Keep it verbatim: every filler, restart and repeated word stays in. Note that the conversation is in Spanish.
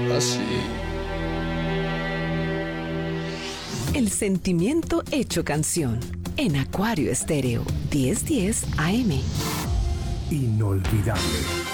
así. El sentimiento hecho canción. En Acuario Estéreo, diez diez A M. Inolvidable.